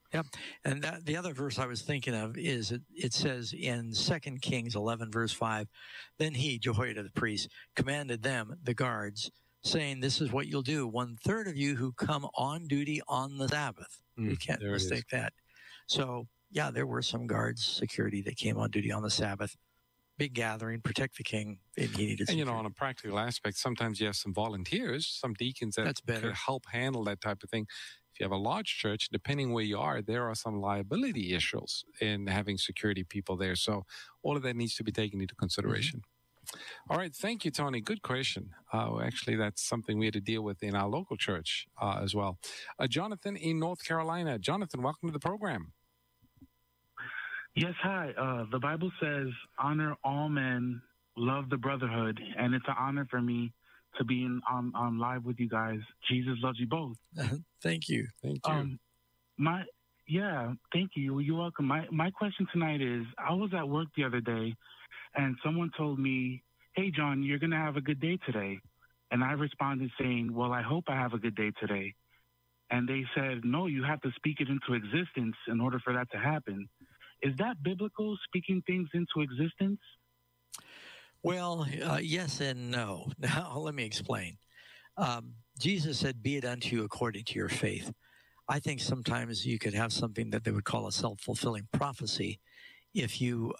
Yep. And the other verse I was thinking of is it says in 2 Kings 11, verse 5, then he, Jehoiada the priest, commanded them, the guards, saying, this is what you'll do. 1/3 of you who come on duty on the Sabbath. You can't mistake that. So, yeah, there were some guards, security that came on duty on the Sabbath. Big gathering, protect the king. And he needed security. And, on a practical aspect, sometimes you have some volunteers, some deacons that could help handle that type of thing. If you have a large church, depending where you are, there are some liability issues in having security people there. So all of that needs to be taken into consideration. All right. Thank you, Tony. Good question. Actually, that's something we had to deal with in our local church as well. Jonathan in North Carolina. Jonathan, welcome to the program. Yes, hi. The Bible says, honor all men, love the brotherhood, and it's an honor for me to be on live with you guys. Jesus loves you both. Thank you. Thank you. Thank you. You're welcome. My question tonight is, I was at work the other day, and someone told me, hey, John, you're going to have a good day today. And I responded saying, well, I hope I have a good day today. And they said, no, you have to speak it into existence in order for that to happen. Is that biblical, speaking things into existence? Well, yes and no. Now, let me explain. Jesus said, be it unto you according to your faith. I think sometimes you could have something that they would call a self-fulfilling prophecy. If you're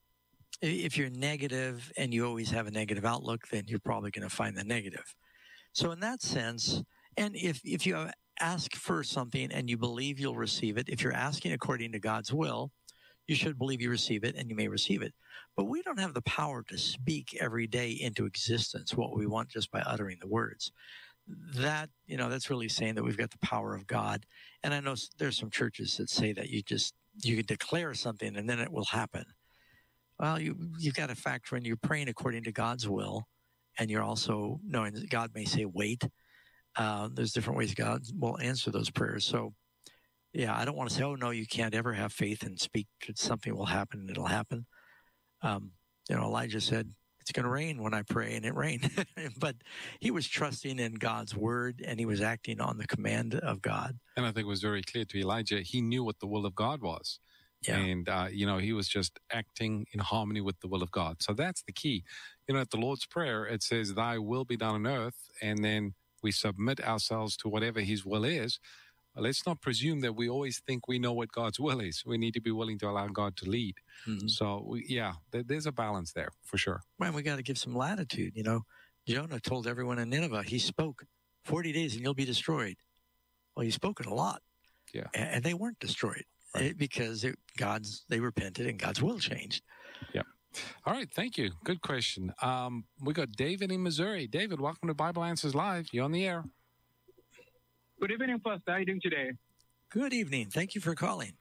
negative and you always have a negative outlook, then you're probably going to find the negative. So in that sense, and if you ask for something and you believe you'll receive it, if you're asking according to God's will, you should believe you receive it, and you may receive it. But we don't have the power to speak every day into existence what we want just by uttering the words. That, that's really saying that we've got the power of God. And I know there's some churches that say that you can declare something and then it will happen. Well, you've got to factor in you're praying according to God's will, and you're also knowing that God may say, wait. There's different ways God will answer those prayers. So, yeah, I don't want to say, oh, no, you can't ever have faith and speak something will happen and it'll happen. Elijah said, it's going to rain when I pray, and it rained. But he was trusting in God's word, and he was acting on the command of God. And I think it was very clear to Elijah, he knew what the will of God was. Yeah. And, he was just acting in harmony with the will of God. So that's the key. At the Lord's Prayer, it says, thy will be done on earth, and then we submit ourselves to whatever his will is. Let's not presume that we always think we know what God's will is. We need to be willing to allow God to lead. Mm-hmm. So, there's a balance there for sure. Well, we got to give some latitude. Jonah told everyone in Nineveh, he spoke 40 days and you'll be destroyed. Well, he's spoken a lot. Yeah. And they weren't destroyed because they repented and God's will changed. Yeah. All right. Thank you. Good question. We got David in Missouri. David, welcome to Bible Answers Live. You're on the air. Good evening, Pastor. How are you doing today? Good evening. Thank you for calling.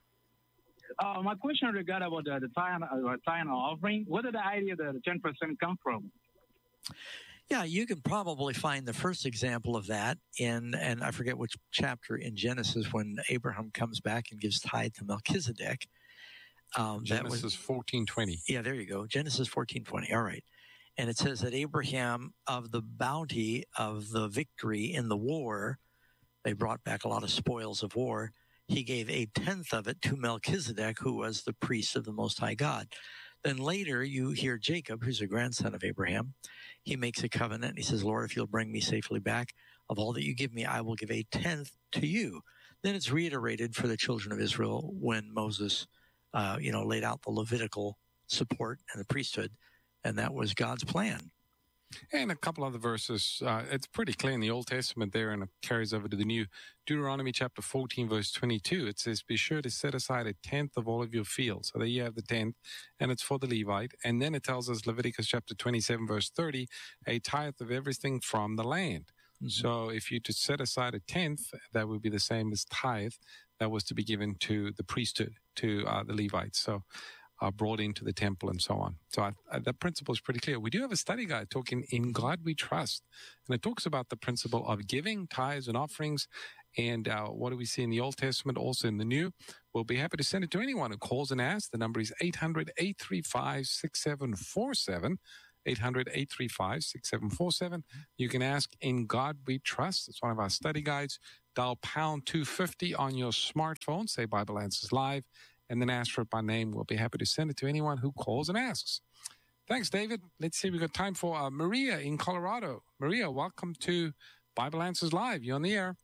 My question regarding about the tithe offering, where did the idea that the 10% come from? Yeah, you can probably find the first example of that and I forget which chapter in Genesis, when Abraham comes back and gives tithe to Melchizedek. Genesis 14:20. Yeah, there you go. Genesis 14:20. All right. And it says that Abraham, of the bounty of the victory in the war, they brought back a lot of spoils of war. He gave 1/10 of it to Melchizedek, who was the priest of the Most High God. Then later you hear Jacob, who's a grandson of Abraham. He makes a covenant. And he says, Lord, if you'll bring me safely back, of all that you give me, I will give 1/10 to you. Then it's reiterated for the children of Israel when Moses, laid out the Levitical support and the priesthood, and that was God's plan. And a couple other verses, it's pretty clear in the Old Testament there, and it carries over to the New. Deuteronomy chapter 14, verse 22, it says, be sure to set aside 1/10 of all of your fields. So there you have the 10th, and it's for the Levite. And then it tells us, Leviticus chapter 27, verse 30, a tithe of everything from the land. Mm-hmm. So if you to set aside 1/10, that would be the same as tithe that was to be given to the priesthood, to the Levites. So brought into the temple and so on. So that principle is pretty clear. We do have a study guide talking In God We Trust, and it talks about the principle of giving, tithes, and offerings. And what do we see in the Old Testament, also in the New? We'll be happy to send it to anyone who calls and asks. The number is 800-835-6747. 800-835-6747. You can ask In God We Trust. It's one of our study guides. Dial pound 250 on your smartphone. Say Bible Answers Live, and then ask for it by name. We'll be happy to send it to anyone who calls and asks. Thanks, David. Let's see. We've got time for Maria in Colorado. Maria, welcome to Bible Answers Live. You're on the air.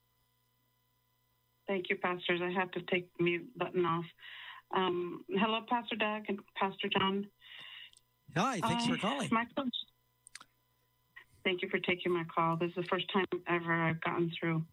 Thank you, pastors. I have to take the mute button off. Hello, Pastor Doug and Pastor John. Hi, thanks for calling. Thank you for taking my call. This is the first time ever I've gotten through.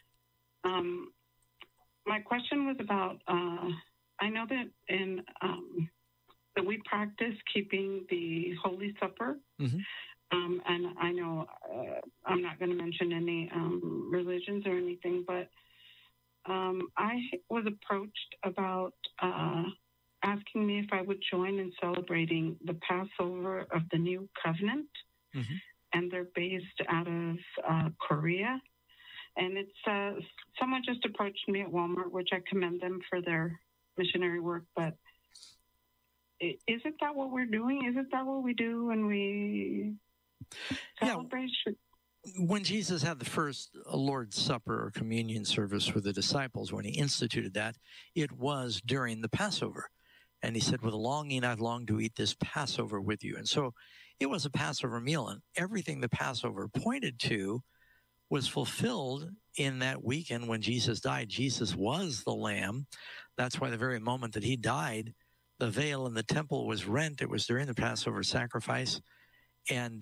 My question was about, I know that that we practice keeping the Holy Supper. Mm-hmm. And I know I'm not going to mention any religions or anything, but I was approached about asking me if I would join in celebrating the Passover of the New Covenant. Mm-hmm. And they're based out of Korea. And it's someone just approached me at Walmart, which I commend them for their missionary work. But isn't that what we're doing? Isn't that what we do when we celebrate? Yeah. When Jesus had the first Lord's Supper or communion service with the disciples, when he instituted that, it was during the Passover. And he said, with a longing, I've longed to eat this Passover with you. And so it was a Passover meal, and everything the Passover pointed to was fulfilled in that weekend when Jesus died. Jesus was the Lamb. That's why the very moment that he died, the veil in the temple was rent. It was during the Passover sacrifice. And,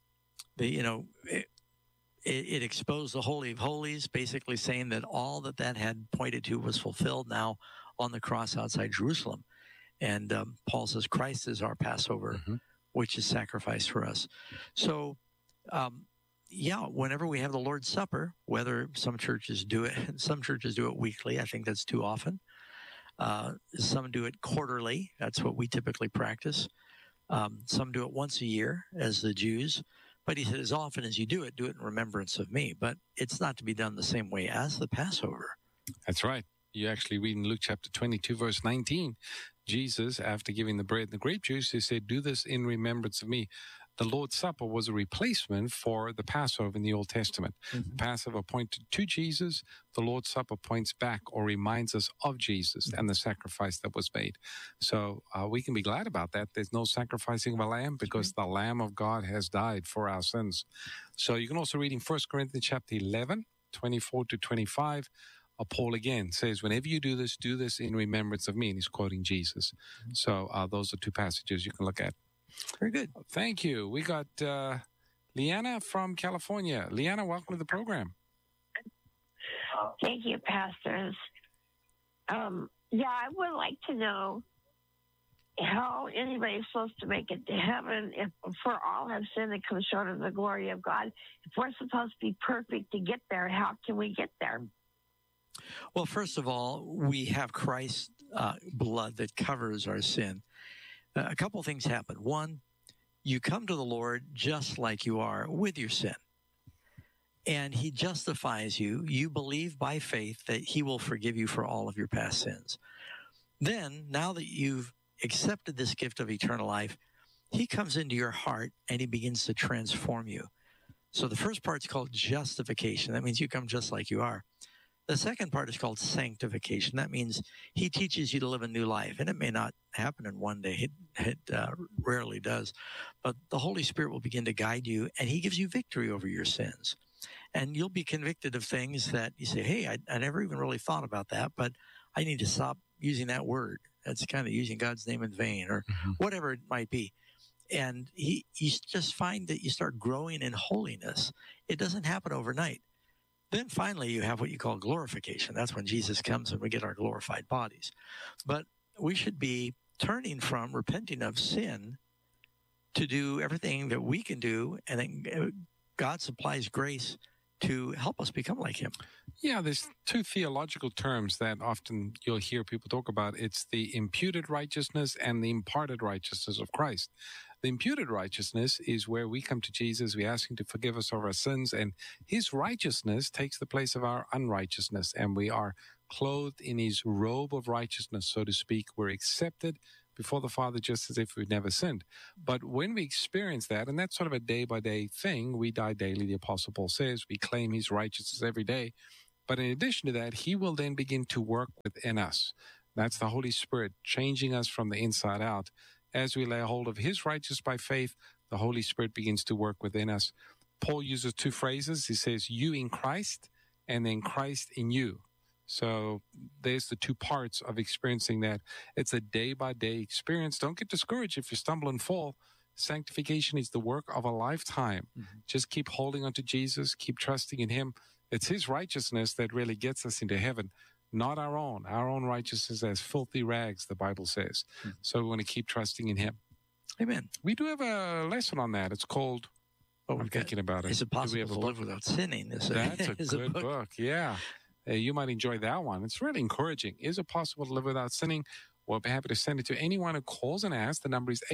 it exposed the Holy of Holies, basically saying that all that had pointed to was fulfilled now on the cross outside Jerusalem. And Paul says Christ is our Passover, mm-hmm. which is sacrificed for us. So, whenever we have the Lord's Supper, whether some churches do it weekly. I think that's too often. Some do it quarterly. That's what we typically practice. Some do it once a year, as the Jews. But he said, as often as you do it in remembrance of me. But it's not to be done the same way as the Passover. That's right. You actually read in Luke chapter 22, verse 19, Jesus, after giving the bread and the grape juice, he said, do this in remembrance of me. The Lord's Supper was a replacement for the Passover in the Old Testament. Mm-hmm. The Passover pointed to Jesus. The Lord's Supper points back or reminds us of Jesus mm-hmm. and the sacrifice that was made. So we can be glad about that. There's no sacrificing of a lamb because the Lamb of God has died for our sins. So you can also read in 1 Corinthians chapter 11, 24 to 25. Paul again says, whenever you do this in remembrance of me. And he's quoting Jesus. Mm-hmm. So those are two passages you can look at. Very good. Thank you. We got Leanna from California. Leanna, welcome to the program. Thank you, pastors. I would like to know how anybody's supposed to make it to heaven if for all have sinned and come short of the glory of God. If we're supposed to be perfect to get there, how can we get there? Well, first of all, we have Christ's blood that covers our sin. A couple of things happen. One, you come to the Lord just like you are with your sin. And he justifies you. You believe by faith that he will forgive you for all of your past sins. Then, now that you've accepted this gift of eternal life, he comes into your heart and he begins to transform you. So the first part's called justification. That means you come just like you are. The second part is called sanctification. That means he teaches you to live a new life. And it may not happen in one day. It rarely does. But the Holy Spirit will begin to guide you, and he gives you victory over your sins. And you'll be convicted of things that you say, hey, I never even really thought about that, but I need to stop using that word. That's kind of using God's name in vain or whatever it might be. And you just find that you start growing in holiness. It doesn't happen overnight. Then finally, you have what you call glorification. That's when Jesus comes and we get our glorified bodies. But we should be turning from repenting of sin to do everything that we can do, and then God supplies grace to help us become like him. Yeah, there's two theological terms that often you'll hear people talk about. It's the imputed righteousness and the imparted righteousness of Christ. The imputed righteousness is where we come to Jesus, we ask him to forgive us of our sins, and his righteousness takes the place of our unrighteousness, and we are clothed in his robe of righteousness, so to speak. We're accepted before the Father just as if we'd never sinned. But when we experience that, and that's sort of a day-by-day thing, we die daily, the Apostle Paul says, we claim his righteousness every day. But in addition to that, he will then begin to work within us. That's the Holy Spirit changing us from the inside out. As we lay hold of his righteousness by faith, the Holy Spirit begins to work within us. Paul uses two phrases. He says, you in Christ, and then Christ in you. So there's the two parts of experiencing that. It's a day-by-day experience. Don't get discouraged if you stumble and fall. Sanctification is the work of a lifetime. Mm-hmm. Just keep holding on to Jesus. Keep trusting in him. It's his righteousness that really gets us into heaven, not our own. Our own righteousness as filthy rags, the Bible says. Mm-hmm. So we want to keep trusting in him. Amen. We do have a lesson on that. It's called, I'm thinking about it. Is it possible to live without sinning? That's a good book. Yeah. You might enjoy that one. It's really encouraging. Is it possible to live without sinning? We'll be happy to send it to anyone who calls and asks. The number is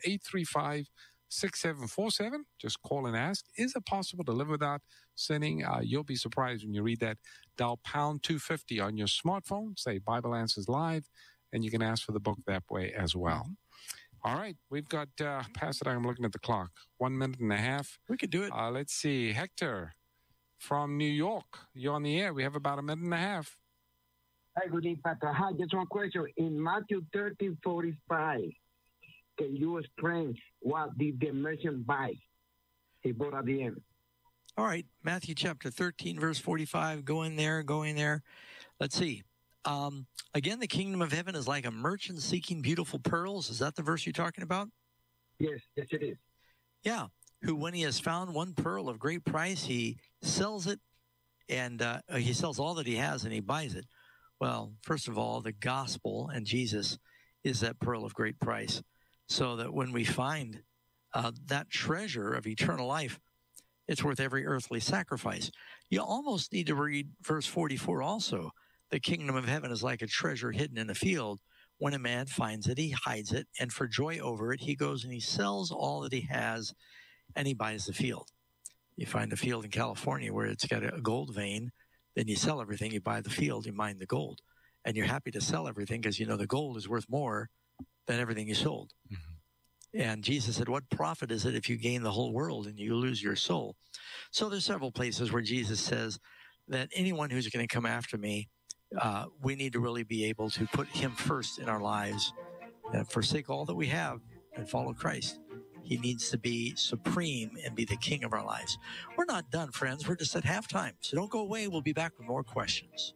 800-835-6747. Just call and ask. Is it possible to live without sinning? You'll be surprised when you read that. Dial pound 250 on your smartphone. Say Bible Answers Live, and you can ask for the book that way as well. All right. We've got, past it, I'm looking at the clock, 1 minute and a half. We could do it. Let's see. Hector from New York. You're on the air. We have about a minute and a half. Hi, good evening, Pastor. Hi, just one question. In Matthew 13:45, can you explain what did the merchant buy? He bought at the end. All right. Matthew chapter 13, verse 45. Go in there. Let's see. Again, the kingdom of heaven is like a merchant seeking beautiful pearls. Is that the verse you're talking about? Yes, it is. Yeah. Who, when he has found one pearl of great price, he sells it, and he sells all that he has, and he buys it. Well, first of all, the gospel and Jesus is that pearl of great price, so that when we find that treasure of eternal life, it's worth every earthly sacrifice. You almost need to read verse 44 also. The kingdom of heaven is like a treasure hidden in a field. When a man finds it, he hides it, and for joy over it, he goes and he sells all that he has, and he buys the field. You find a field in California where it's got a gold vein, then you sell everything, you buy the field, you mine the gold. And you're happy to sell everything because you know the gold is worth more than everything you sold. Mm-hmm. And Jesus said, what profit is it if you gain the whole world and you lose your soul? So there's several places where Jesus says that anyone who's going to come after me, we need to really be able to put him first in our lives and forsake all that we have and follow Christ. He needs to be supreme and be the king of our lives. We're not done, friends. We're just at halftime. So don't go away. We'll be back with more questions.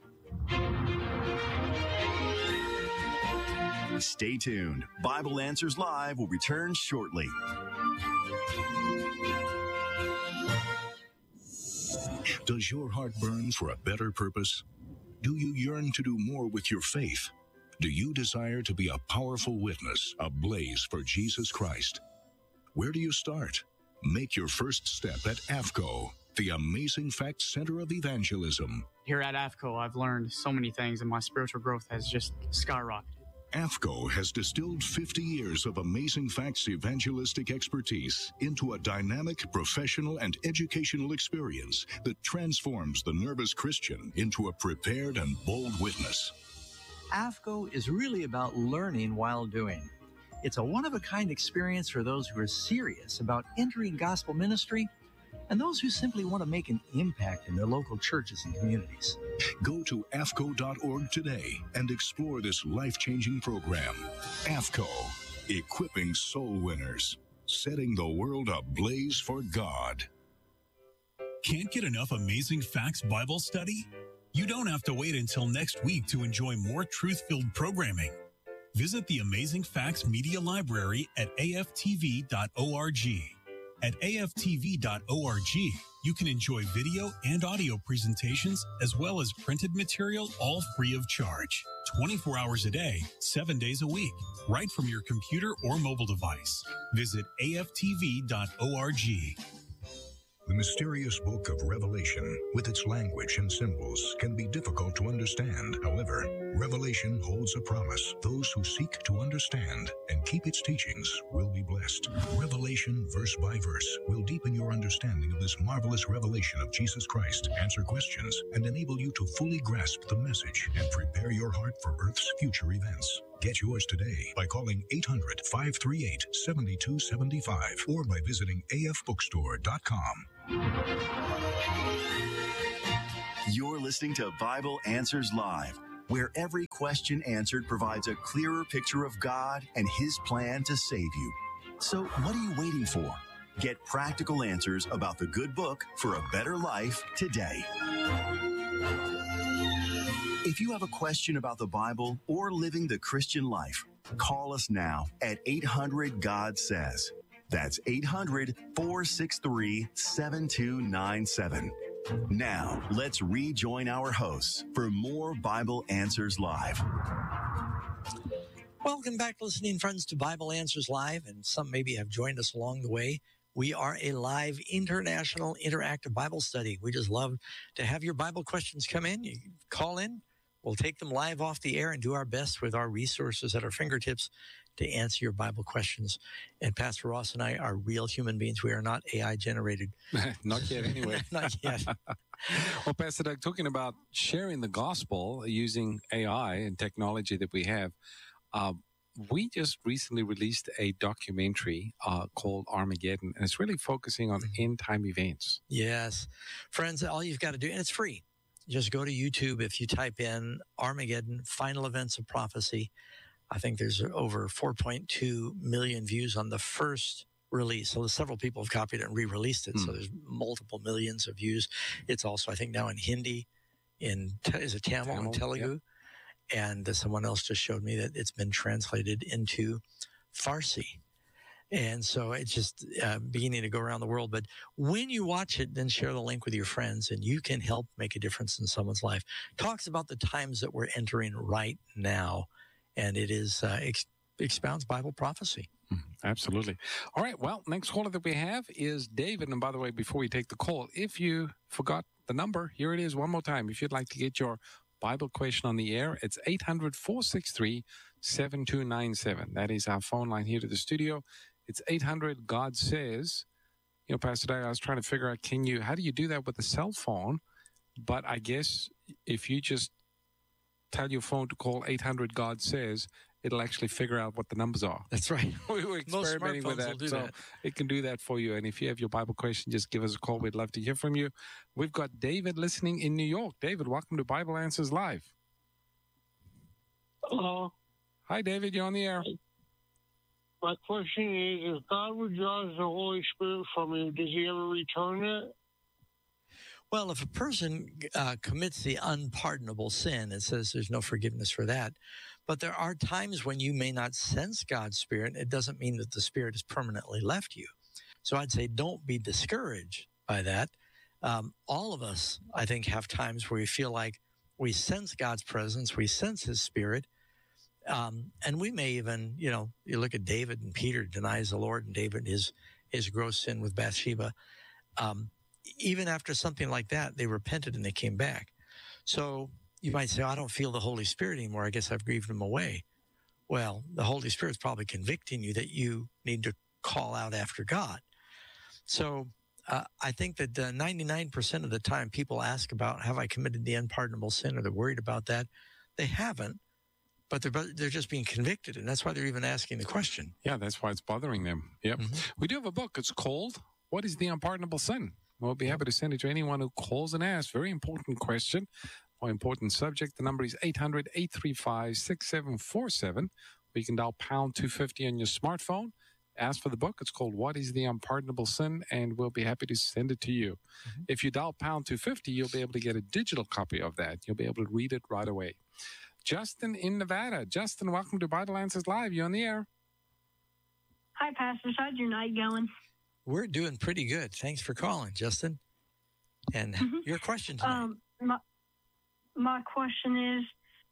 Stay tuned. Bible Answers Live will return shortly. Does your heart burn for a better purpose? Do you yearn to do more with your faith? Do you desire to be a powerful witness, ablaze for Jesus Christ? Where do you start? Make your first step at AFCO, the Amazing Facts Center of Evangelism. Here at AFCO, I've learned so many things, and my spiritual growth has just skyrocketed. AFCO has distilled 50 years of Amazing Facts evangelistic expertise into a dynamic, professional, and educational experience that transforms the nervous Christian into a prepared and bold witness. AFCO is really about learning while doing. It's a one-of-a-kind experience for those who are serious about entering gospel ministry and those who simply want to make an impact in their local churches and communities. Go to AFCO.org today and explore this life-changing program. AFCO, equipping soul winners, setting the world ablaze for God. Can't get enough Amazing Facts Bible study? You don't have to wait until next week to enjoy more truth-filled programming. Visit the Amazing Facts Media Library at aftv.org. At aftv.org, you can enjoy video and audio presentations as well as printed material, all free of charge. 24 hours a day, 7 days a week, right from your computer or mobile device. Visit aftv.org. The mysterious book of Revelation, with its language and symbols, can be difficult to understand. However, Revelation holds a promise. Those who seek to understand and keep its teachings will be blessed. Revelation, verse by verse, will deepen your understanding of this marvelous revelation of Jesus Christ, answer questions, and enable you to fully grasp the message and prepare your heart for Earth's future events. Get yours today by calling 800-538-7275 or by visiting afbookstore.com. You're listening to Bible Answers Live, where every question answered provides a clearer picture of God and His plan to save you. So what are you waiting for? Get practical answers about the good book for a better life today. If you have a question about the Bible or living the Christian life, call us now at 800-GOD-SAYS. That's 800-463-7297. Now, let's rejoin our hosts for more Bible Answers Live. Welcome back, listening friends, to Bible Answers Live, and some maybe have joined us along the way. We are a live international interactive Bible study. We just love to have your Bible questions come in. You call in. We'll take them live off the air and do our best with our resources at our fingertips to answer your Bible questions. And Pastor Ross and I are real human beings. We are not AI generated. Not yet, anyway. Not yet. Well, Pastor Doug, talking about sharing the gospel using AI and technology that we have, we just recently released a documentary called Armageddon, and it's really focusing on end-time events. Yes. Friends, all you've got to do, and it's free, just go to YouTube. If you type in Armageddon, Final Events of Prophecy, I think there's over 4.2 million views on the first release. So several people have copied it and re-released it. So there's multiple millions of views. It's also, I think, now in Hindi, is it Tamil and Telugu? Yep. And someone else just showed me that it's been translated into Farsi. And so it's just beginning to go around the world. But when you watch it, then share the link with your friends, and you can help make a difference in someone's life. Talks about the times that we're entering right now, and it is expounds Bible prophecy. Absolutely. All right. Well, next caller that we have is David. And by the way, before we take the call, if you forgot the number, here it is one more time. If you'd like to get your Bible question on the air, it's 800-463-7297. That is our phone line here to the studio. It's 800-GOD-SAYS. You know, Pastor Day, I was trying to figure out, how do you do that with a cell phone? But I guess if you just tell your phone to call 800-GOD-SAYS, it'll actually figure out what the numbers are. That's right. We were experimenting with that, so it can do that for you. And if you have your Bible question, just give us a call. We'd love to hear from you. We've got David listening in New York. David, welcome to Bible Answers Live. Hello. Hi, David. You're on the air. My question is, if God withdraws the Holy Spirit from you, does He ever return it? Well, if a person commits the unpardonable sin, it says there's no forgiveness for that. But there are times when you may not sense God's Spirit. It doesn't mean that the Spirit has permanently left you. So I'd say don't be discouraged by that. All of us, I think, have times where we feel like we sense God's presence, we sense His Spirit, and we may even, you look at David, and Peter denies the Lord, and David, his gross sin with Bathsheba. Even after something like that, they repented and they came back. So you might say, I don't feel the Holy Spirit anymore. I guess I've grieved Him away. Well, the Holy Spirit's probably convicting you that you need to call out after God. So I think that 99% of the time people ask about, have I committed the unpardonable sin, or they're worried about that. They haven't, but they're just being convicted, and that's why they're even asking the question. Yeah, that's why it's bothering them. Yep. We do have a book. It's called What is the Unpardonable Sin? We'll be happy to send it to anyone who calls and asks. Very important question, or important subject. The number is 800-835-6747. Or you can dial pound 250 on your smartphone. Ask for the book. It's called What is the Unpardonable Sin? And we'll be happy to send it to you. If you dial pound 250, you'll be able to get a digital copy of that. You'll be able to read it right away. Justin in Nevada. Justin, welcome to Bible Answers Live. You're on the air. Hi, Pastor. How's your night going? We're doing pretty good. Thanks for calling, Justin. And your question tonight. My question is,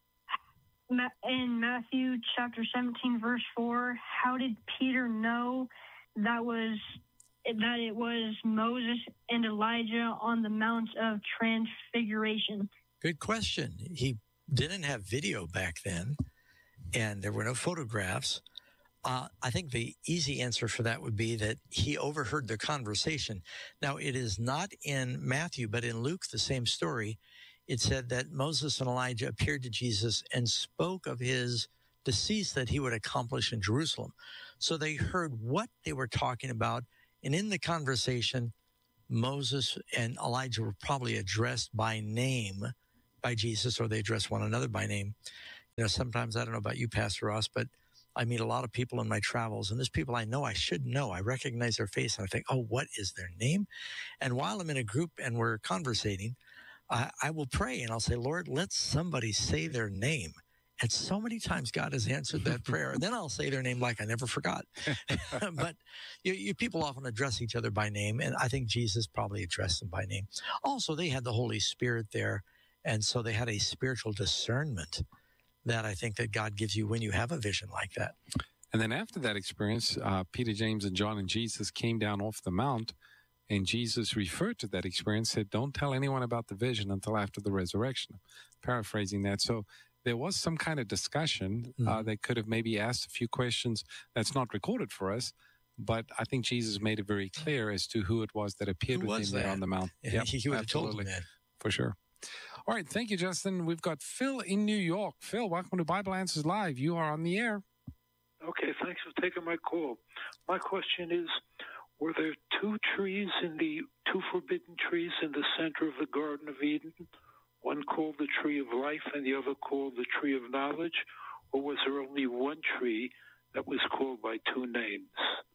in Matthew chapter 17, verse 4, how did Peter know that it was Moses and Elijah on the Mount of Transfiguration? Good question. He didn't have video back then, and there were no photographs. I think the easy answer for that would be that he overheard the conversation. Now, it is not in Matthew, but in Luke, the same story. It said that Moses and Elijah appeared to Jesus and spoke of His decease that he would accomplish in Jerusalem. So they heard what they were talking about. And in the conversation, Moses and Elijah were probably addressed by name by Jesus, or they addressed one another by name. You know, sometimes, I don't know about you, Pastor Ross, but I meet a lot of people in my travels, and there's people I know I should know. I recognize their face, and I think, oh, what is their name? And while I'm in a group and we're conversating, I will pray, and I'll say, Lord, let somebody say their name. And so many times God has answered that prayer. And then I'll say their name like I never forgot. But you people often address each other by name, and I think Jesus probably addressed them by name. Also, they had the Holy Spirit there, and so they had a spiritual discernment that I think that God gives you when you have a vision like that. And then after that experience, Peter, James, and John and Jesus came down off the mount, and Jesus referred to that experience, said, don't tell anyone about the vision until after the resurrection. Paraphrasing that. So there was some kind of discussion. They could have maybe asked a few questions that's not recorded for us, but I think Jesus made it very clear as to who it was that appeared with him there on the mount. Yeah, he would have told them that. For sure. All right. Thank you, Justin. We've got Phil in New York. Phil, welcome to Bible Answers Live. You are on the air. Okay. Thanks for taking my call. My question is, were there two forbidden trees in the center of the Garden of Eden? One called the tree of life and the other called the tree of knowledge? Or was there only one tree that was called by two names?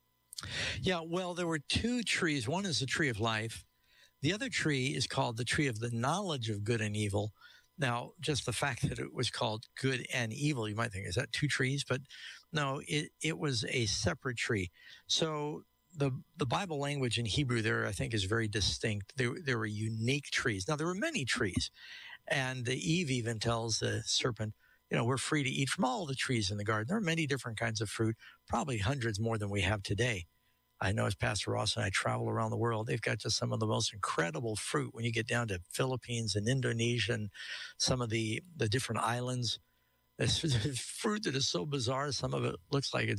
Yeah, well, there were two trees. One is the tree of life. The other tree is called the tree of the knowledge of good and evil. Now, just the fact that it was called good and evil, you might think, is that two trees? But no, it was a separate tree. So the Bible language in Hebrew there, I think, is very distinct. There were unique trees. Now, there were many trees. And Eve even tells the serpent, you know, we're free to eat from all the trees in the garden. There are many different kinds of fruit, probably hundreds more than we have today. I know as Pastor Ross and I travel around the world, they've got just some of the most incredible fruit when you get down to Philippines and Indonesia and some of the different islands. There's fruit that is so bizarre. Some of it looks like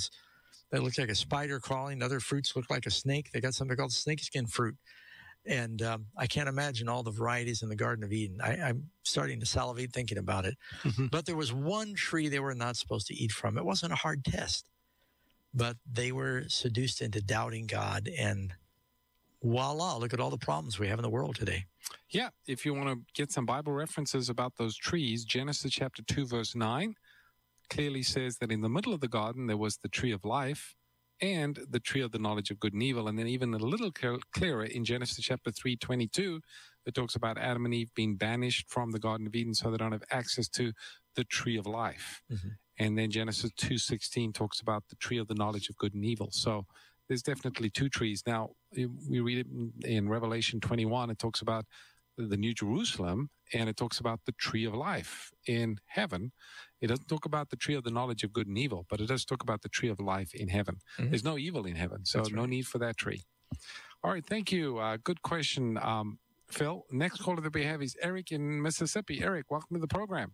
a spider crawling. Other fruits look like a snake. They got something called snakeskin fruit. And I can't imagine all the varieties in the Garden of Eden. I'm starting to salivate thinking about it. But there was one tree they were not supposed to eat from. It wasn't a hard test. But they were seduced into doubting God, and voila, look at all the problems we have in the world today. Yeah, if you want to get some Bible references about those trees, Genesis chapter 2, verse 9 clearly says that in the middle of the garden there was the tree of life and the tree of the knowledge of good and evil. And then even a little clearer in Genesis chapter 3:22, it talks about Adam and Eve being banished from the Garden of Eden so they don't have access to the tree of life. And then Genesis 2:16 talks about the tree of the knowledge of good and evil. So there's definitely two trees. Now, we read it in Revelation 21. It talks about the New Jerusalem, and it talks about the tree of life in heaven. It doesn't talk about the tree of the knowledge of good and evil, but it does talk about the tree of life in heaven. There's no evil in heaven, so no need for that tree. All right, thank you. Good question, Phil. Next caller that we have is Eric in Mississippi. Eric, welcome to the program.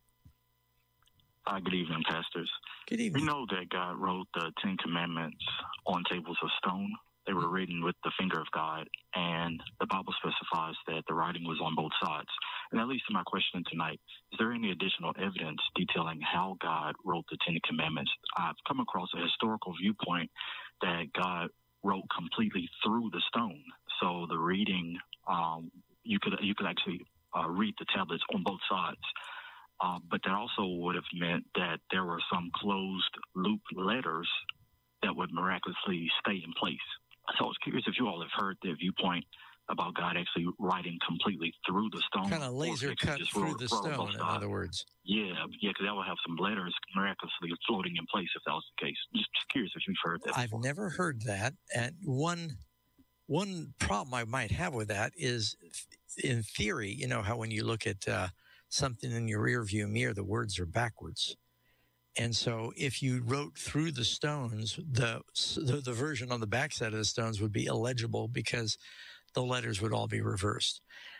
Good evening, pastors. Good evening. We know that God wrote the Ten Commandments on tables of stone. They were written with the finger of God, and the Bible specifies that the writing was on both sides. And that leads to my question tonight. Is there any additional evidence detailing how God wrote the Ten Commandments? I've come across a historical viewpoint that God wrote completely through the stone. So the reading, you could actually read the tablets on both sides. But that also would have meant that there were some closed loop letters that would miraculously stay in place. So I was curious if you all have heard the viewpoint about God actually writing completely through the stone. Kind of laser cut through the stone, in other words. Yeah, because that would have some letters miraculously floating in place if that was the case. Just curious if you've heard that. I've never heard that. And one problem I might have with that is, in theory, you know how when you look at something in your rear view mirror, the words are backwards. And so if you wrote through the stones, the version on the backside of the stones would be illegible because the letters would all be reversed.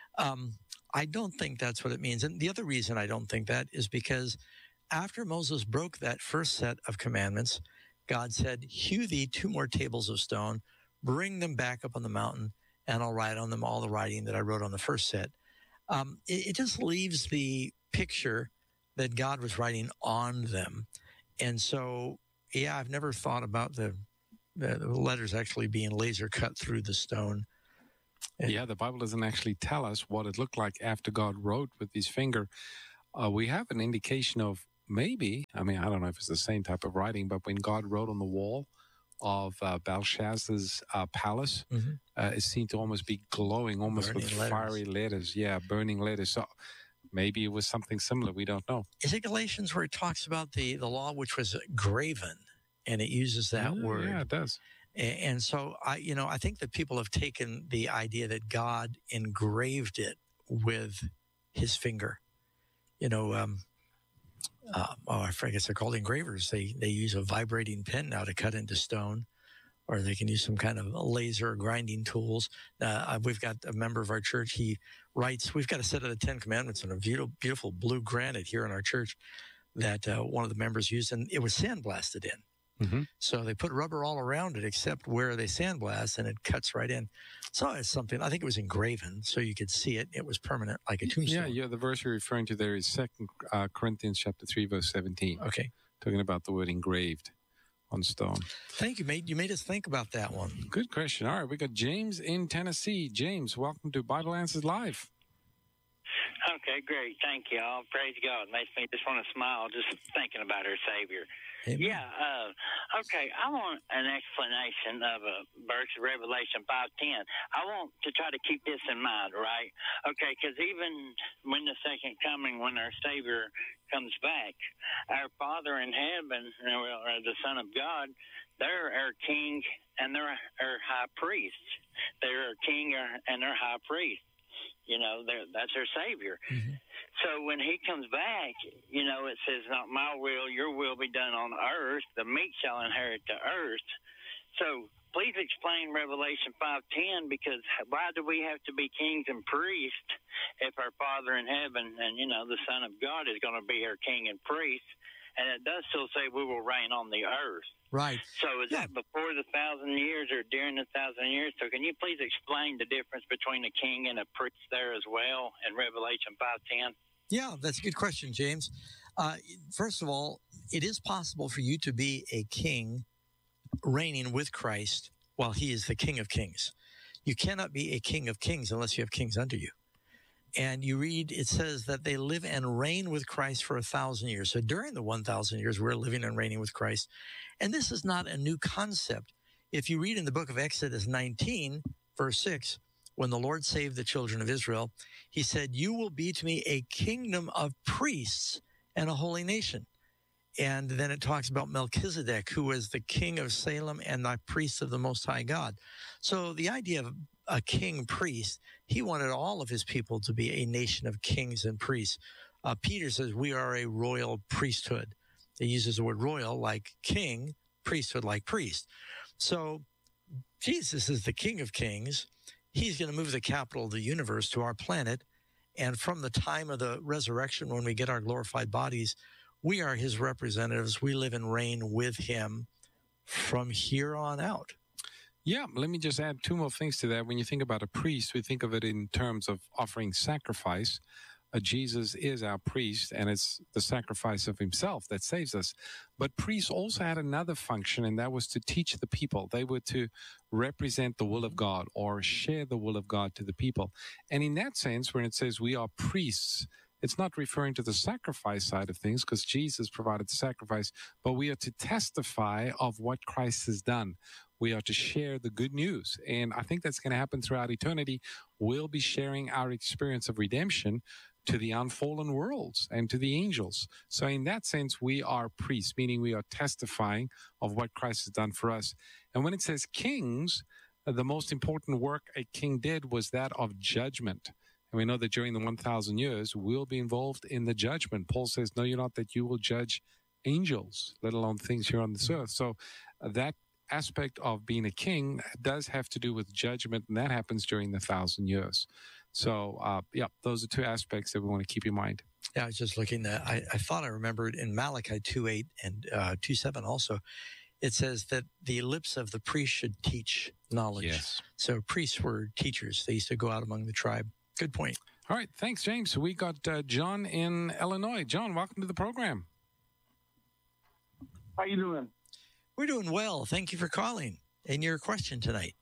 I don't think that's what it means. And the other reason I don't think that is because after Moses broke that first set of commandments, God said, hew thee 2 more tables of stone, bring them back up on the mountain, and I'll write on them all the writing that I wrote on the first set. It just leaves the picture that God was writing on them. And so, yeah, I've never thought about the letters actually being laser cut through the stone. Yeah, the Bible doesn't actually tell us what it looked like after God wrote with his finger. We have an indication of maybe, I mean, I don't know if it's the same type of writing, but when God wrote on the wall of Belshazzar's palace, it seemed to almost be glowing, almost burning with fiery letters. Yeah, burning letters. So maybe it was something similar. We don't know. Is it Galatians where it talks about the law which was graven, and it uses that word? Yeah, it does. And so, I think that people have taken the idea that God engraved it with his finger. I guess they're called engravers. They use a vibrating pen now to cut into stone, or they can use some kind of laser grinding tools. We've got a member of our church. He writes, we've got a set of the 10 Commandments on a beautiful blue granite here in our church that one of the members used, and it was sandblasted in. So they put rubber all around it except where they sandblast, and it cuts right in. So it's something, I think it was engraven so you could see it. It was permanent, like a tombstone. Yeah, the verse you're referring to there is 2 Corinthians chapter 3, verse 17. Okay. Talking about the word engraved on stone. Thank you, mate. You made us think about that one. Good question. All right, we got James in Tennessee. James, welcome to Bible Answers Live. Okay, great. Thank you all. Praise God. Makes me just want to smile just thinking about our Savior. Amen. Yeah. Okay, I want an explanation of a verse of Revelation 5:10. I want to try to keep this in mind, right? Okay, because even when the second coming, when our Savior comes back, our Father in heaven, or the Son of God, they're our King and they're our High Priest. They're our King and our High Priest. That's our Savior. So when he comes back, it says, not my will, your will be done on earth. The meek shall inherit the earth. So please explain Revelation 5:10, because why do we have to be kings and priests if our Father in heaven and, the Son of God is going to be our king and priest? And it does still say we will reign on the earth. Right. So is that before the 1,000 years or during the 1,000 years? So can you please explain the difference between a king and a priest there as well in Revelation 5:10? Yeah, that's a good question, James. First of all, it is possible for you to be a king reigning with Christ while he is the King of Kings. You cannot be a king of kings unless you have kings under you. And you read, it says that they live and reign with Christ for 1,000 years. So during the 1,000 years, we're living and reigning with Christ. And this is not a new concept. If you read in the book of Exodus 19, verse 6, when the Lord saved the children of Israel, he said, you will be to me a kingdom of priests and a holy nation. And then it talks about Melchizedek, who was the king of Salem and the priest of the Most High God. So the idea of a king priest, he wanted all of his people to be a nation of kings and priests. Peter says we are a royal priesthood. He uses the word royal like king, priesthood like priest. So Jesus is the King of Kings. He's going to move the capital of the universe to our planet. And from the time of the resurrection, when we get our glorified bodies, we are his representatives. We live and reign with him from here on out. Yeah, let me just add two more things to that. When you think about a priest, we think of it in terms of offering sacrifice. Jesus is our priest, and it's the sacrifice of himself that saves us. But priests also had another function, and that was to teach the people. They were to represent the will of God or share the will of God to the people. And in that sense, when it says we are priests, it's not referring to the sacrifice side of things, because Jesus provided the sacrifice, but we are to testify of what Christ has done. We are to share the good news. And I think that's going to happen throughout eternity. We'll be sharing our experience of redemption to the unfallen worlds and to the angels. So in that sense, we are priests, meaning we are testifying of what Christ has done for us. And when it says kings, the most important work a king did was that of judgment. And we know that during the 1,000 years, we'll be involved in the judgment. Paul says, know you not that you will judge angels, let alone things here on this earth. So that aspect of being a king does have to do with judgment, and that happens during the 1,000 years. So, those are two aspects that we want to keep in mind. Yeah, I was just looking at, I thought I remembered in Malachi 2:8 and 2:7 also, it says that the lips of the priest should teach knowledge. Yes. So priests were teachers. They used to go out among the tribe. Good point. All right. Thanks, James. We got John in Illinois. John, welcome to the program. How you doing? We're doing well. Thank you for calling. And your question tonight.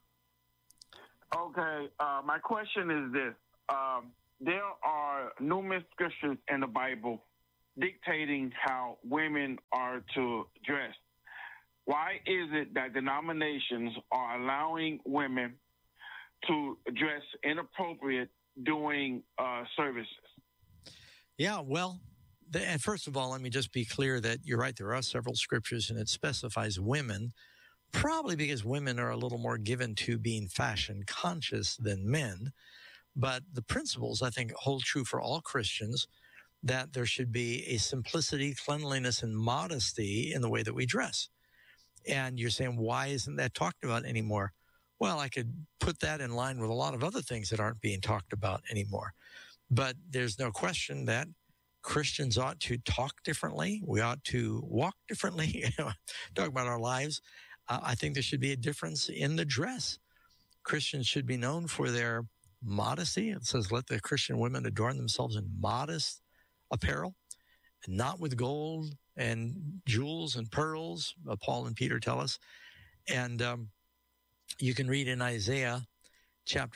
Okay. My question is this. There are numerous scriptures in the Bible dictating how women are to dress. Why is it that denominations are allowing women to dress inappropriate during services? Yeah, well, and first of all, let me just be clear that you're right. There are several scriptures, and it specifies women, probably because women are a little more given to being fashion conscious than men. But the principles, I think, hold true for all Christians, that there should be a simplicity, cleanliness, and modesty in the way that we dress. And you're saying, why isn't that talked about anymore? Well, I could put that in line with a lot of other things that aren't being talked about anymore. But there's no question that Christians ought to talk differently. We ought to walk differently, talk about our lives. I think there should be a difference in the dress. Christians should be known for their modesty. It says, let the Christian women adorn themselves in modest apparel, and not with gold and jewels and pearls, Paul and Peter tell us. And you can read in Isaiah chapter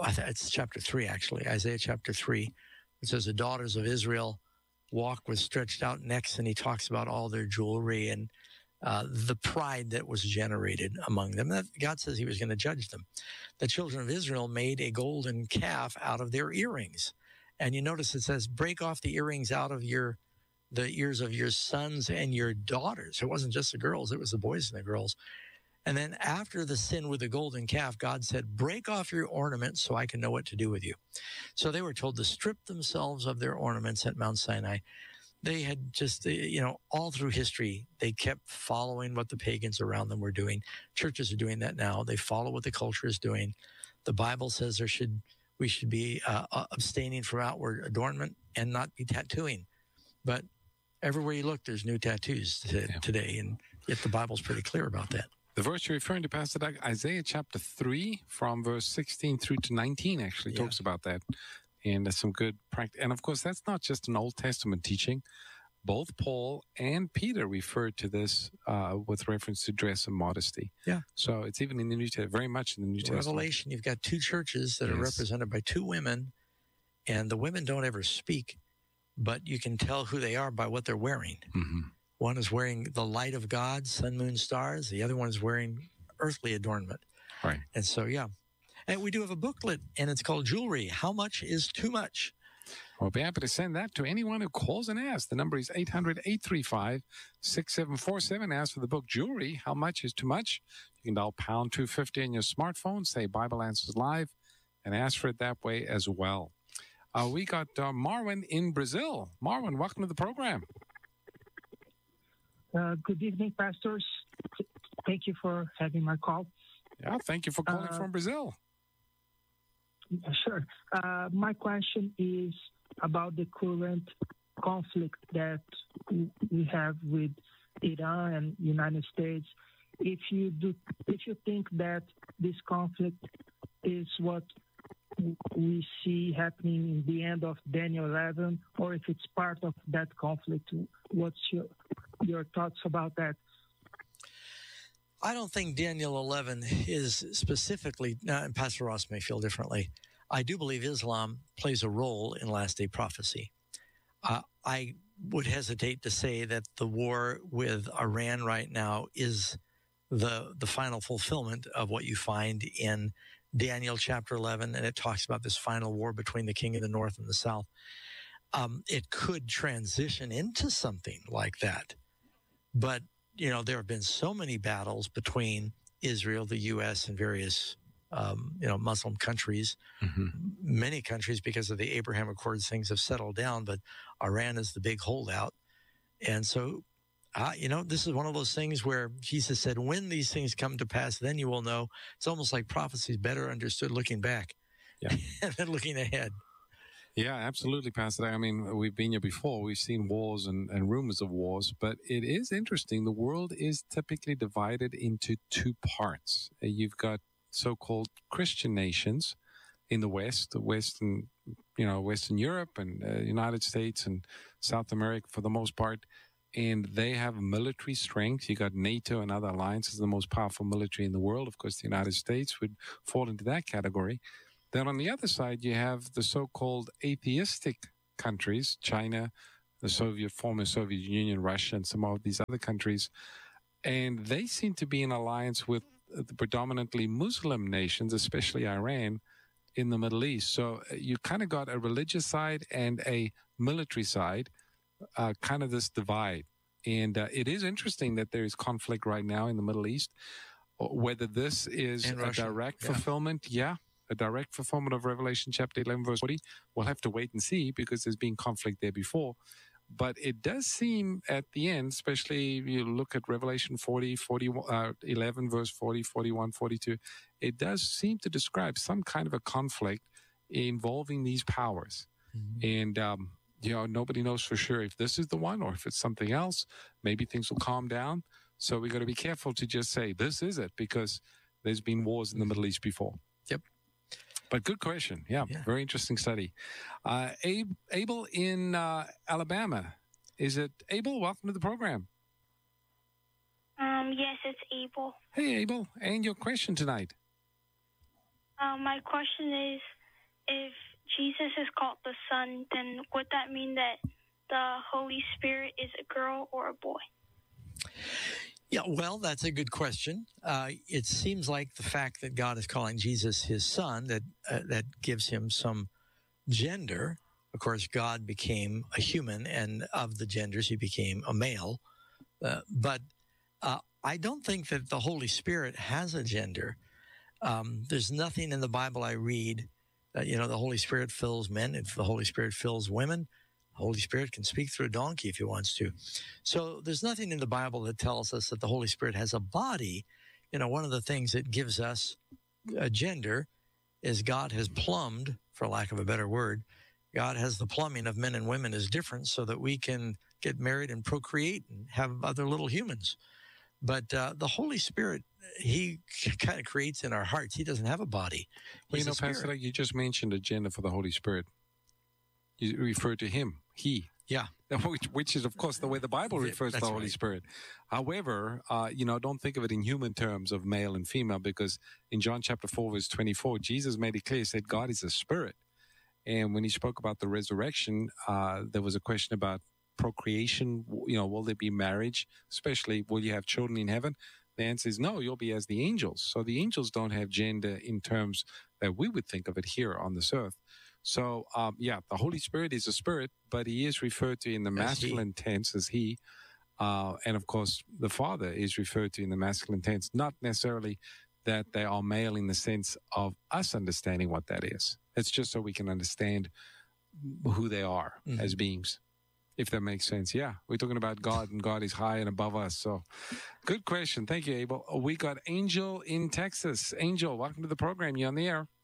3, actually, Isaiah chapter 3, it says the daughters of Israel walk with stretched out necks, and he talks about all their jewelry and the pride that was generated among them. That God says he was going to judge them. The children of Israel made a golden calf out of their earrings. And you notice it says, break off the earrings out of the ears of your sons and your daughters. It wasn't just the girls, it was the boys and the girls. And then after the sin with the golden calf, God said, break off your ornaments so I can know what to do with you. So they were told to strip themselves of their ornaments at Mount Sinai. They had just, all through history, they kept following what the pagans around them were doing. Churches are doing that now. They follow what the culture is doing. The Bible says we should be abstaining from outward adornment and not be tattooing. But everywhere you look, there's new tattoos today, and yet the Bible's pretty clear about that. The verse you're referring to, Pastor Doug, Isaiah chapter 3 from verse 16 through to 19 actually talks about that. And there's some good practice. And of course, that's not just an Old Testament teaching. Both Paul and Peter referred to this with reference to dress and modesty. Yeah. So it's even in the New Testament, very much in the New Testament. Revelation, you've got two churches that are represented by two women, and the women don't ever speak, but you can tell who they are by what they're wearing. Mm-hmm. One is wearing the light of God, sun, moon, stars. The other one is wearing earthly adornment. Right. And so, yeah. And we do have a booklet, and it's called Jewelry. How Much is Too Much? We'll be happy to send that to anyone who calls and asks. The number is 800-835-6747. Ask for the book Jewelry. How much is too much? You can dial pound 250 on your smartphone, say Bible Answers Live, and ask for it that way as well. We got Marwin in Brazil. Marwin, welcome to the program. Good evening, pastors. Thank you for having my call. Yeah, thank you for calling from Brazil. Sure. My question is about the current conflict that we have with Iran and United States. If you think that this conflict is what we see happening in the end of Daniel 11, or if it's part of that conflict, what's your thoughts about that? I don't think Daniel 11 is specifically, and Pastor Ross may feel differently. I do believe Islam plays a role in last day prophecy. I would hesitate to say that the war with Iran right now is the final fulfillment of what you find in Daniel chapter 11, and it talks about this final war between the king of the north and the south. It could transition into something like that, but there have been so many battles between Israel, the U.S., and various, Muslim countries. Mm-hmm. Many countries, because of the Abraham Accords, things have settled down, but Iran is the big holdout. And so, this is one of those things where Jesus said, when these things come to pass, then you will know. It's almost like prophecy is better understood looking back than looking ahead. Yeah, absolutely, Pastor. I mean, we've been here before. We've seen wars and rumors of wars, but it is interesting. The world is typically divided into two parts. You've got so-called Christian nations in the West, Western Europe and United States and South America for the most part. and they have military strength. You got NATO and other alliances, the most powerful military in the world. Of course, the United States would fall into that category. Then on the other side, you have the so-called atheistic countries, China, the former Soviet Union, Russia, and some of these other countries. And they seem to be in alliance with the predominantly Muslim nations, especially Iran, in the Middle East. So you kind of got a religious side and a military side, kind of this divide. And it is interesting that there is conflict right now in the Middle East. Whether this is a direct fulfillment, a direct fulfillment of Revelation chapter 11, verse 40, we'll have to wait and see, because there's been conflict there before. But it does seem at the end, especially if you look at Revelation 11, verse 40, 41, 42, it does seem to describe some kind of a conflict involving these powers. Mm-hmm. And, nobody knows for sure if this is the one or if it's something else. Maybe things will calm down. So we got to be careful to just say this is it, because there's been wars in the Middle East before. Yep. But good question. Yeah, very interesting study. Abel in Alabama. Is it Abel? Welcome to the program. Yes, it's Abel. Hey, Abel. And your question tonight? My question is, if Jesus is called the Son, then would that mean that the Holy Spirit is a girl or a boy? Yeah, well, that's a good question. It seems like the fact that God is calling Jesus his son, that gives him some gender. Of course, God became a human, and of the genders, he became a male. But I don't think that the Holy Spirit has a gender. There's nothing in the Bible I read, the Holy Spirit fills men. If the Holy Spirit fills women, the Holy Spirit can speak through a donkey if he wants to. So there's nothing in the Bible that tells us that the Holy Spirit has a body. One of the things that gives us a gender is God has plumbed, for lack of a better word, God has the plumbing of men and women is different so that we can get married and procreate and have other little humans. But the Holy Spirit, he kind of creates in our hearts. He doesn't have a body. Well, Pastor, you just mentioned a gender for the Holy Spirit. You refer to him, he. Yeah. Which is, of course, the way the Bible refers to the Holy Spirit. However, don't think of it in human terms of male and female, because in John chapter 4, verse 24, Jesus made it clear, he said, God is a spirit. And when he spoke about the resurrection, there was a question about procreation. Will there be marriage? Especially, will you have children in heaven? The answer is no, you'll be as the angels. So the angels don't have gender in terms that we would think of it here on this earth. So, the Holy Spirit is a spirit, but he is referred to in the masculine tense as he. And, of course, the Father is referred to in the masculine tense, not necessarily that they are male in the sense of us understanding what that is. It's just so we can understand who they are as beings, if that makes sense. Yeah, we're talking about God, and God is high and above us. So, good question. Thank you, Abel. We got Angel in Texas. Angel, welcome to the program. You're on the air.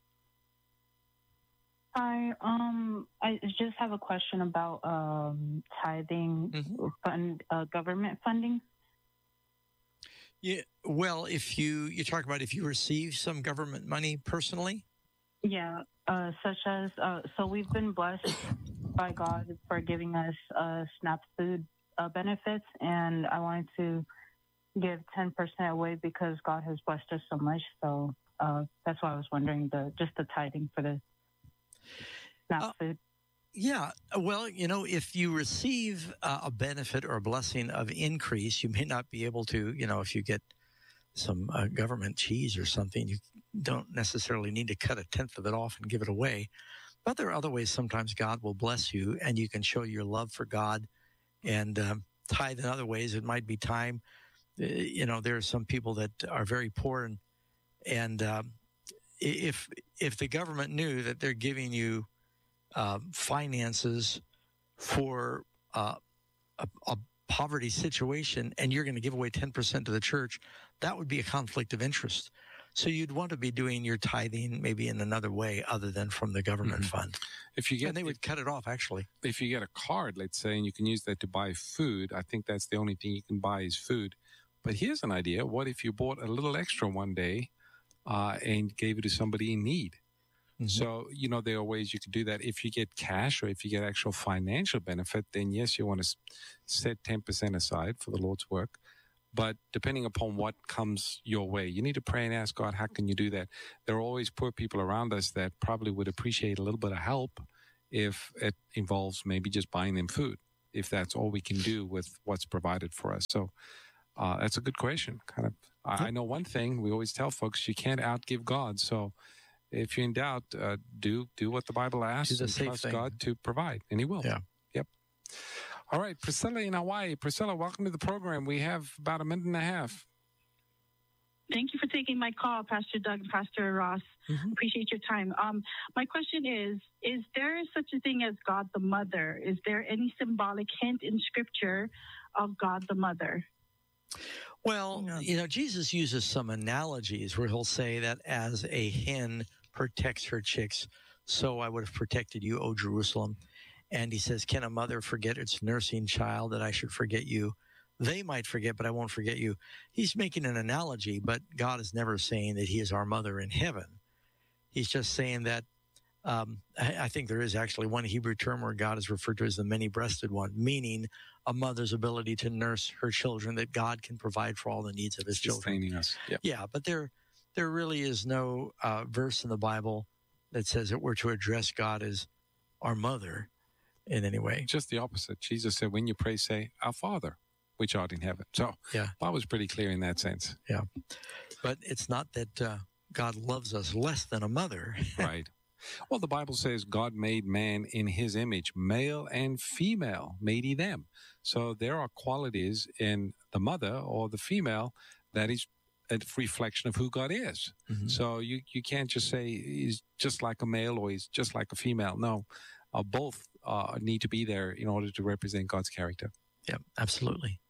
Hi, I just have a question about tithing government funding. Yeah, well, if you talk about if you receive some government money personally? Yeah, such as, so we've been blessed by God for giving us SNAP food benefits, and I wanted to give 10% away because God has blessed us so much. So that's why I was wondering the tithing for the SNAP food. Yeah, well, if you receive a benefit or a blessing of increase, you may not be able to, if you get some government cheese or something, you don't necessarily need to cut 1/10 of it off and give it away. But there are other ways sometimes God will bless you, and you can show your love for God and tithe in other ways. It might be time. There are some people that are very poor, and if the government knew that they're giving you finances for a poverty situation and you're going to give away 10% to the church, that would be a conflict of interest. So you'd want to be doing your tithing maybe in another way other than from the government fund. And they would cut it off, actually. If you get a card, let's say, and you can use that to buy food, I think that's the only thing you can buy is food. But here's an idea. What if you bought a little extra one day and gave it to somebody in need? So, there are ways you can do that. If you get cash or if you get actual financial benefit, then yes, you want to set 10% aside for the Lord's work. But depending upon what comes your way, you need to pray and ask God, how can you do that? There are always poor people around us that probably would appreciate a little bit of help if it involves maybe just buying them food, if that's all we can do with what's provided for us. So that's a good question. I know one thing we always tell folks, you can't outgive God. So if you're in doubt, do what the Bible asks and trust God to provide, and He will. Yeah. Yep. All right, Priscilla in Hawaii. Priscilla, welcome to the program. We have about a minute and a half. Thank you for taking my call, Pastor Doug and Pastor Ross. Appreciate your time. My question is there such a thing as God the Mother? Is there any symbolic hint in Scripture of God the Mother? Well, Jesus uses some analogies where He'll say that as a hen protects her chicks, so I would have protected you, O Jerusalem. And He says, can a mother forget its nursing child that I should forget you? They might forget, but I won't forget you. He's making an analogy, but God is never saying that He is our mother in heaven. He's just saying that I think there is actually one Hebrew term where God is referred to as the many-breasted one, meaning a mother's ability to nurse her children, that God can provide for all the needs of His children. Sustaining us. Yep. Yeah, but there really is no verse in the Bible that says that we're to address God as our mother in any way. Just the opposite. Jesus said, when you pray, say, Our Father, which art in heaven. So yeah, I was pretty clear in that sense. Yeah. But it's not that God loves us less than a mother. Right. Well, the Bible says God made man in His image, male and female made He them. So there are qualities in the mother or the female that is a reflection of who God is. So you can't just say He's just like a male or He's just like a female. No, both need to be there in order to represent God's character. Yeah, absolutely.